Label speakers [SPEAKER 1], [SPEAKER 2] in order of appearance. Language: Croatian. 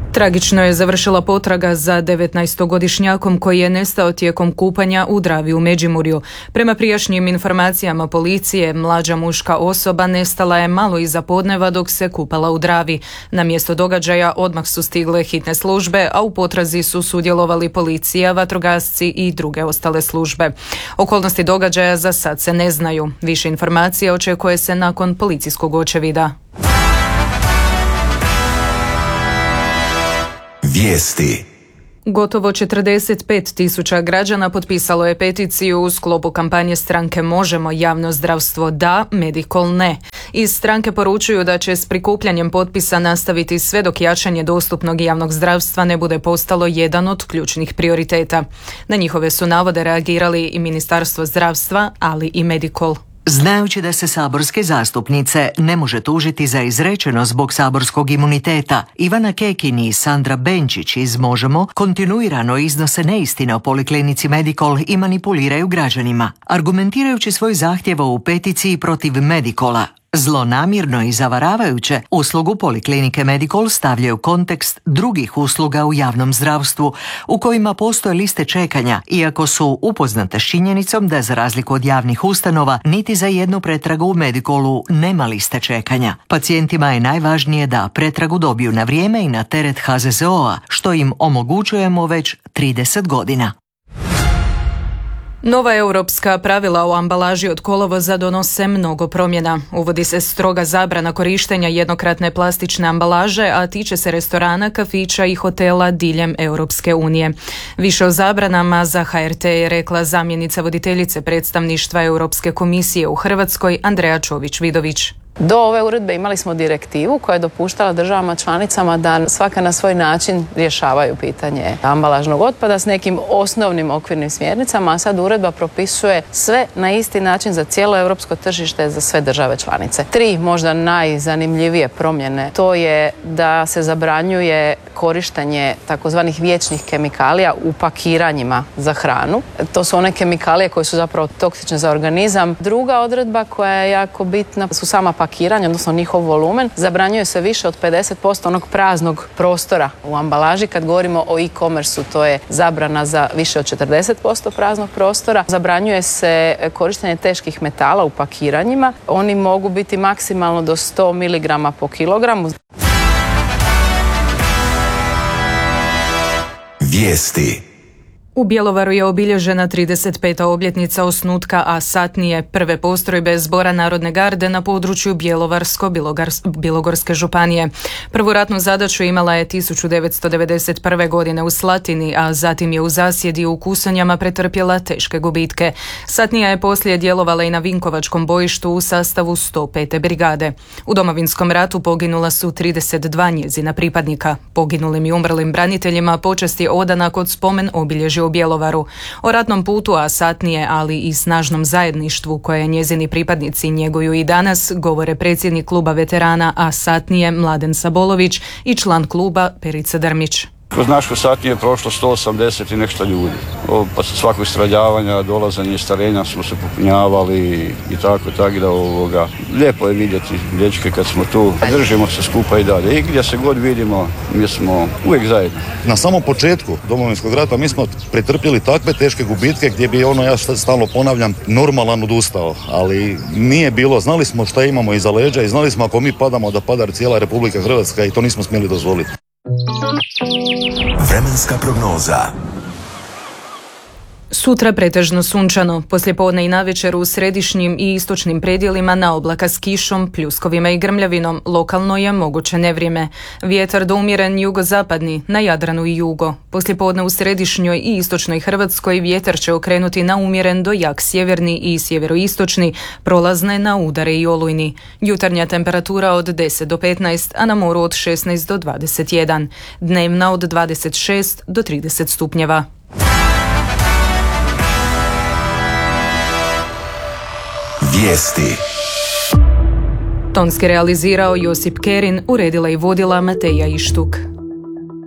[SPEAKER 1] Tragično je završila potraga za 19-godišnjakom koji je nestao tijekom kupanja u Dravi u Međimurju. Prema prijašnjim informacijama policije, mlađa muška osoba nestala je malo iza podneva dok se kupala u Dravi. Na mjesto događaja odmah su stigle hitne službe, a u potrazi su sudjelovali policija, vatrogasci i druge ostale službe. Okolnosti događaja za sad se ne znaju. Više informacija očekuje se nakon policijskog očevida.
[SPEAKER 2] Vijesti.
[SPEAKER 1] Gotovo 45.000 građana potpisalo je peticiju u sklopu kampanje stranke Možemo javno zdravstvo da, Medikol ne. Iz stranke poručuju da će s prikupljanjem potpisa nastaviti sve dok jačanje dostupnog javnog zdravstva ne bude postalo jedan od ključnih prioriteta. Na njihove su navode reagirali i Ministarstvo zdravstva, ali i Medikol.
[SPEAKER 3] Znajući da se saborske zastupnice ne može tužiti za izrečeno zbog saborskog imuniteta, Ivana Kekin i Sandra Benčić iz Možemo kontinuirano iznose neistine o poliklinici Medikol i manipuliraju građanima, argumentirajući svoj zahtjev u peticiji protiv Medikola. Zlonamjerno i zavaravajuće uslugu poliklinike Medikol stavljaju kontekst drugih usluga u javnom zdravstvu u kojima postoje liste čekanja, iako su upoznate s činjenicom da za razliku od javnih ustanova niti za jednu pretragu u Medikolu nema liste čekanja. Pacijentima je najvažnije da pretragu dobiju na vrijeme i na teret HZZO-a, što im omogućujemo već 30 godina.
[SPEAKER 1] Nova europska pravila o ambalaži od kolovoza donose mnogo promjena. Uvodi se stroga zabrana korištenja jednokratne plastične ambalaže, a tiče se restorana, kafića i hotela diljem Europske unije. Više o zabranama za HRT je rekla zamjenica voditeljice predstavništva Europske komisije u Hrvatskoj, Andreja Čović-Vidović.
[SPEAKER 4] Do ove uredbe imali smo direktivu koja je dopuštala državama članicama da svaka na svoj način rješavaju pitanje ambalažnog otpada s nekim osnovnim okvirnim smjernicama, a sad uredba propisuje sve na isti način za cijelo europsko tržište, za sve države članice. 3 možda najzanimljivije promjene, to je da se zabranjuje korištenje takozvanih vječnih kemikalija u pakiranjima za hranu. To su one kemikalije koje su zapravo toksične za organizam. Druga odredba koja je jako bitna su sama pakiranje, odnosno njihov volumen. Zabranjuje se više od 50% onog praznog prostora u ambalaži. Kad govorimo o e-commerce-u, to je zabrana za više od 40% praznog prostora. Zabranjuje se korištenje teških metala u pakiranjima. Oni mogu biti maksimalno do 100 mg po kilogramu.
[SPEAKER 2] Vijesti.
[SPEAKER 1] U Bjelovaru je obilježena 35. obljetnica osnutka A-satnije, prve postrojbe Zbora narodne garde na području Bjelovarsko-bilogorske županije. Prvu ratnu zadaću imala je 1991. godine u Slatini, a zatim je u zasjedi u Kusonjama pretrpjela teške gubitke. Satnija je poslije djelovala i na Vinkovačkom bojištu u sastavu 105. brigade. U Domovinskom ratu poginula su 32 njezina pripadnika. Poginulim i umrlim braniteljima počast je odana kod spomen obilježja u Bjelovaru. O ratnom putu A-satnije, ali i snažnom zajedništvu koje njezini pripadnici njeguju i danas, govore predsjednik kluba veterana A-satnije Mladen Sabolović i član kluba Perica Drmić.
[SPEAKER 5] Kroz našu satniju je prošlo 180 i nešto ljudi. Pa sa svakog stradavanja, dolazanja i starenja smo se popunjavali i tako da lijepo je vidjeti dječke kad smo tu. Držimo se skupa i dalje. I gdje se god vidimo, mi smo uvijek zajedno.
[SPEAKER 6] Na samom početku Domovinskog rata mi smo pretrpjeli takve teške gubitke gdje bi ja stalno ponavljam, normalan odustao. Ali nije bilo, znali smo šta imamo iza leđa i znali smo ako mi padamo da pada cijela Republika Hrvatska i to nismo smjeli dozvoliti.
[SPEAKER 2] Vremenska prognoza.
[SPEAKER 1] Sutra pretežno sunčano, poslijepodne i navečer u središnjim i istočnim predjelima na oblaka s kišom, pljuskovima i grmljavinom, lokalno je moguće nevrijeme. Vjetar do umjeren jugozapadni, na Jadranu i jugo. Poslijepodne u središnjoj i istočnoj Hrvatskoj vjetar će okrenuti na umjeren do jak sjeverni i sjeveroistočni, prolazne na udare i olujni. Jutarnja temperatura od 10 do 15, a na moru od 16 do 21. Dnevna od 26 do 30 stupnjeva.
[SPEAKER 2] Vijesti.
[SPEAKER 1] Tonski realizirao Josip Kerin, uredila i vodila Mateja Ištuk.